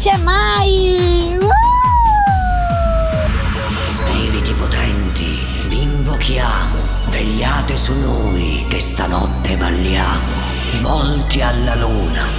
finisce mai! Spiriti potenti, vi invochiamo, vegliate su noi che stanotte balliamo, volti alla luna,